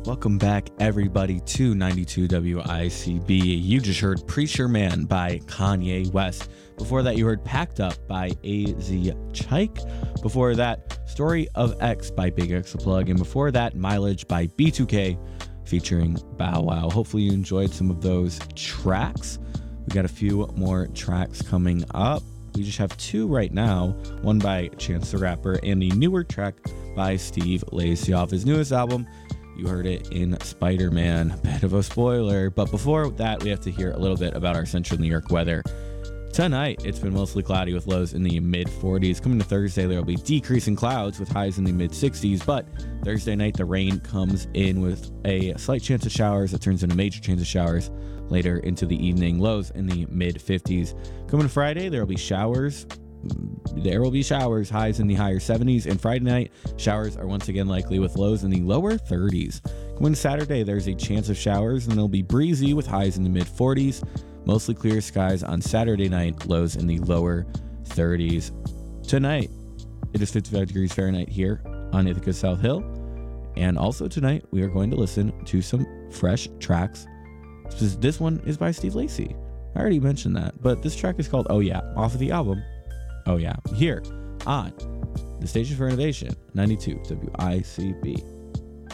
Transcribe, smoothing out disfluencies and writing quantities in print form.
Welcome back, everybody, to 92 WICB. You just heard Preacher Man by Kanye West. Before that, you heard Packed Up by AZ Chike. Before that, Story of X by Big X Plug. And before that, Mileage by B2K featuring Bow Wow. Hopefully you enjoyed some of those tracks. We got a few more tracks coming up. We just have two right now, one by Chance the Rapper and the newer track by Steve Lacy off his newest album. You heard it in Spider-Man. Bit of a spoiler. But before that, we have to hear a little bit about our central New York weather. Tonight, it's been mostly cloudy with lows in the mid-40s. Coming to Thursday, there will be decreasing clouds with highs in the mid-60s. But Thursday night, the rain comes in with a slight chance of showers that turns into a major chance of showers later into the evening. Lows in the mid-50s. Coming to Friday, there will be showers. Highs in the higher 70s, and Friday night, showers are once again likely with lows in the lower 30s. Coming Saturday, there's a chance of showers, and it'll be breezy with highs in the mid 40s. Mostly clear skies on Saturday night, lows in the lower 30s. Tonight, it is 55 degrees Fahrenheit here on Ithaca South Hill, and also tonight, we are going to listen to some fresh tracks. This one is by Steve Lacy. I already mentioned that, but this track is called Oh Yeah, off of the album Oh Yeah, here on the Station for Innovation, 92 WICB.